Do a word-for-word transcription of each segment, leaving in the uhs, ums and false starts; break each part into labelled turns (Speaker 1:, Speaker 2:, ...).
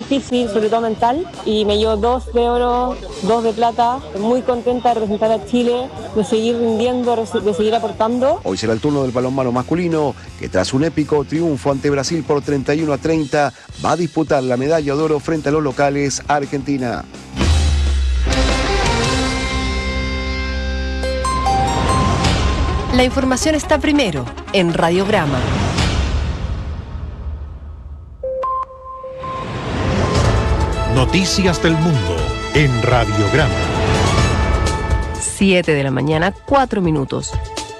Speaker 1: difícil, sobre todo mental, y me llevo dos de oro, dos de plata, muy contenta de representar a Chile, de seguir rindiendo, de seguir aportando.
Speaker 2: Hoy será el turno del balonmano masculino, que tras un épico triunfo ante Brasil por treinta y uno a treinta, va a disputar la medalla de oro frente a los locales Argentina.
Speaker 3: La información está primero en Radiograma.
Speaker 4: Noticias del mundo en Radiograma.
Speaker 3: siete de la mañana, cuatro minutos.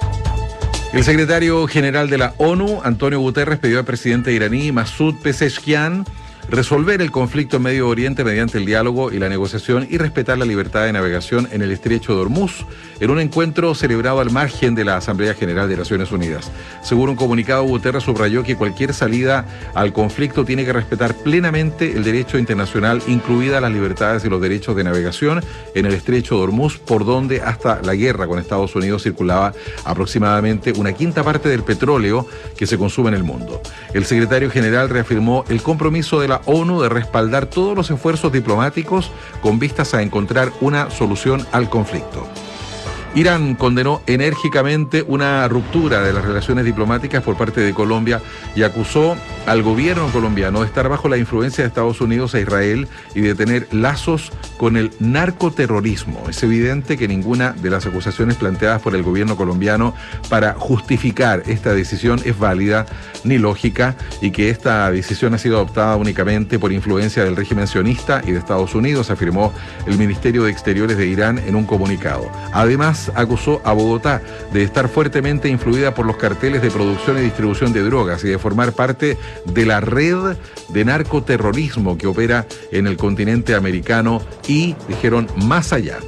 Speaker 5: El secretario general de la ONU, Antonio Guterres, pidió al presidente iraní, Masoud Pezeshkian, resolver el conflicto en Medio Oriente mediante el diálogo y la negociación y respetar la libertad de navegación en el estrecho de Hormuz, en un encuentro celebrado al margen de la Asamblea General de Naciones Unidas. Según un comunicado, Guterres subrayó que cualquier salida al conflicto tiene que respetar plenamente el derecho internacional, incluidas las libertades y los derechos de navegación en el estrecho de Hormuz, por donde hasta la guerra con Estados Unidos circulaba aproximadamente una quinta parte del petróleo que se consume en el mundo. El secretario general reafirmó el compromiso de la ONU de respaldar todos los esfuerzos diplomáticos con vistas a encontrar una solución al conflicto. Irán condenó enérgicamente una ruptura de las relaciones diplomáticas por parte de Colombia y acusó al gobierno colombiano de estar bajo la influencia de Estados Unidos e Israel y de tener lazos con el narcoterrorismo. Es evidente que ninguna de las acusaciones planteadas por el gobierno colombiano para justificar esta decisión es válida ni lógica, y que esta decisión ha sido adoptada únicamente por influencia del régimen sionista y de Estados Unidos, afirmó el Ministerio de Exteriores de Irán en un comunicado. Además, acusó a Bogotá de estar fuertemente influida por los carteles de producción y distribución de drogas y de formar parte de la red de narcoterrorismo que opera en el continente americano y, dijeron, más allá.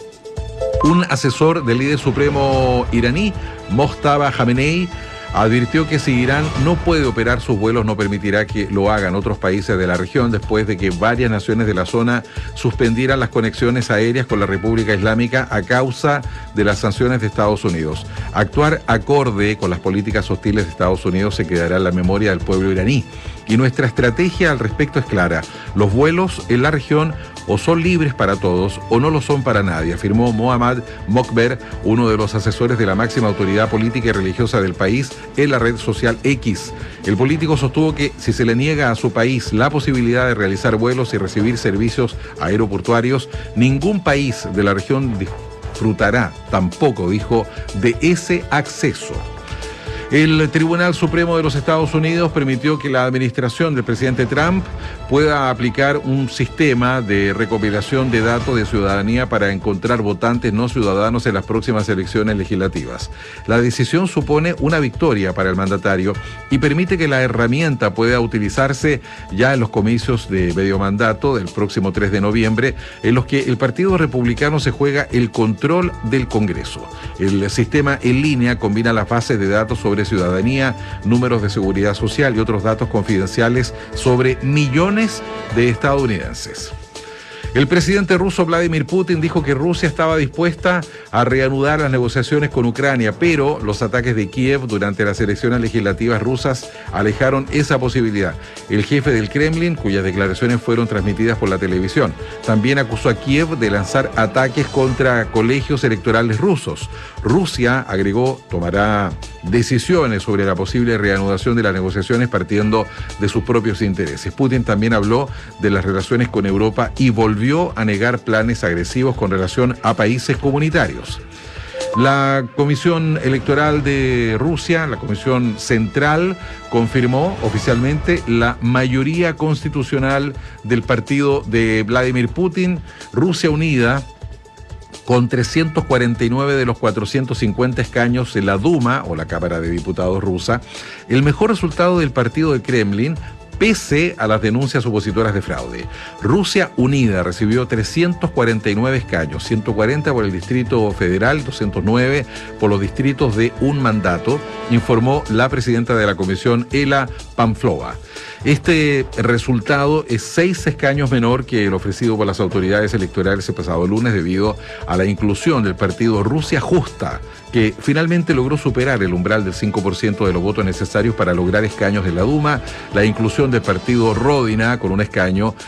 Speaker 5: Un asesor del líder supremo iraní, Mojtaba Khamenei, advirtió que si Irán no puede operar sus vuelos, no permitirá que lo hagan otros países de la región, después de que varias naciones de la zona suspendieran las conexiones aéreas con la República Islámica a causa de las sanciones de Estados Unidos. Actuar acorde con las políticas hostiles de Estados Unidos se quedará en la memoria del pueblo iraní. Y nuestra estrategia al respecto es clara: los vuelos en la región o son libres para todos o no lo son para nadie, afirmó Mohammad Mokber, uno de los asesores de la máxima autoridad política y religiosa del país, en la red social X. El político sostuvo que si se le niega a su país la posibilidad de realizar vuelos y recibir servicios aeroportuarios, ningún país de la región disfrutará tampoco, dijo, de ese acceso. El Tribunal Supremo de los Estados Unidos permitió que la administración del presidente Trump pueda aplicar un sistema de recopilación de datos de ciudadanía para encontrar votantes no ciudadanos en las próximas elecciones legislativas. La decisión supone una victoria para el mandatario y permite que la herramienta pueda utilizarse ya en los comicios de medio mandato del próximo tres de noviembre, en los que el Partido Republicano se juega el control del Congreso. El sistema en línea combina las bases de datos sobre ciudadanía, números de seguridad social y otros datos confidenciales sobre millones de estadounidenses. El presidente ruso Vladimir Putin dijo que Rusia estaba dispuesta a reanudar las negociaciones con Ucrania, pero los ataques de Kiev durante las elecciones legislativas rusas alejaron esa posibilidad. El jefe del Kremlin, cuyas declaraciones fueron transmitidas por la televisión, también acusó a Kiev de lanzar ataques contra colegios electorales rusos. Rusia, agregó, tomará decisiones sobre la posible reanudación de las negociaciones partiendo de sus propios intereses. Putin también habló de las relaciones con Europa y volvió a negar planes agresivos con relación a países comunitarios. La Comisión Electoral de Rusia, la Comisión Central, confirmó oficialmente la mayoría constitucional del partido de Vladimir Putin, Rusia Unida, con trescientos cuarenta y nueve de los cuatrocientos cincuenta escaños en la Duma, o la Cámara de Diputados rusa, el mejor resultado del partido de Kremlin, pese a las denuncias opositoras de fraude. Rusia Unida recibió trescientos cuarenta y nueve escaños, ciento cuarenta por el Distrito Federal, doscientos nueve por los distritos de un mandato, informó la presidenta de la comisión, Ela Pamflova. Este resultado es seis escaños menor que el ofrecido por las autoridades electorales el pasado lunes debido a la inclusión del partido Rusia Justa, que finalmente logró superar el umbral del cinco por ciento de los votos necesarios para lograr escaños en la Duma, la inclusión del partido Rodina con un escaño